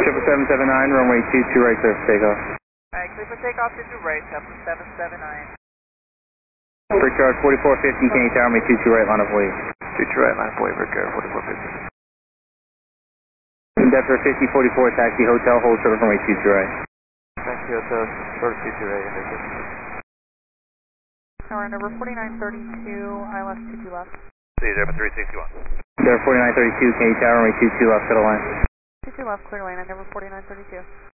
777-9, runway 22 right, clear for takeoff. Alright, clear for takeoff to right, 779. Brickyard 4450, Kenny Tower, runway 22 right, line of wave. 22 right, line of wave, Brickyard 4450. Denver 5044, taxi hotel, hold short of runway 22 right. Taxi hotel, short of 22 right, Denver. Tower number 4932, ILS 22 left. See you there, 361. Denver 4932, Kenny Tower, runway 22 left, settle line. 22 left, clear lane, and number 4932.